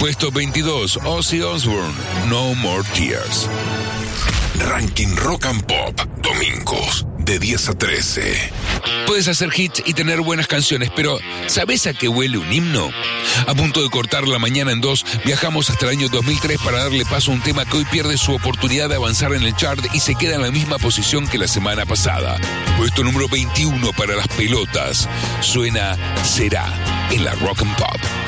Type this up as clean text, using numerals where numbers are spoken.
Puesto 22, Ozzy Osbourne, No More Tears. Ranking Rock and Pop, domingos, de 10 a 13. Puedes hacer hits y tener buenas canciones, pero ¿sabes a qué huele un himno? A punto de cortar la mañana en dos, viajamos hasta el año 2003 para darle paso a un tema que hoy pierde su oportunidad de avanzar en el chart y se queda en la misma posición que la semana pasada. Puesto número 21 para las pelotas. Suena Será en la Rock and Pop.